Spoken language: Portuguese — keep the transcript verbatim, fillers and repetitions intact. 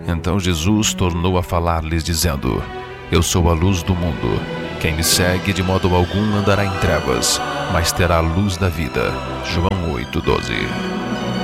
Então Jesus tornou a falar-lhes dizendo: Eu sou a luz do mundo. Quem me segue de modo algum andará em trevas, mas terá a luz da vida. João oito, doze.